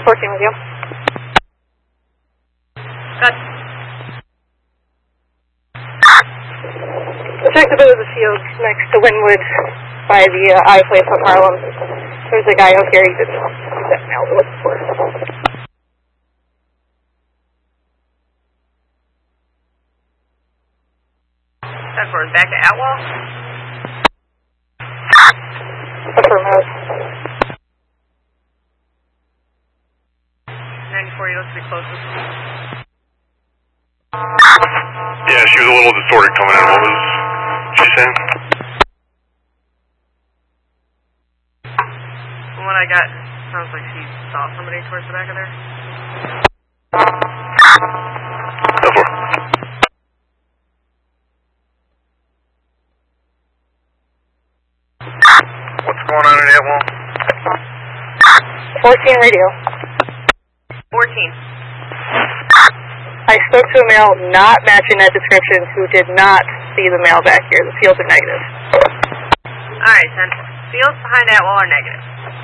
14 with you. Good. Check a bit of the field next to Wynwood by the I place on Harlem. There's a guy out here you didn't know that mail we're looking for. 10-4, back to Atwell. Affirmative. 94, you look to be closest. Yeah, she was a little distorted coming in. What was she saying? From what I got, sounds like she saw somebody towards the back of there. 10-4. What's going on in Atwell? 14 radio. 14. I spoke to a male not matching that description who did not see the male back here. The fields are negative. Alright, 10-4. Fields behind Atwell are negative.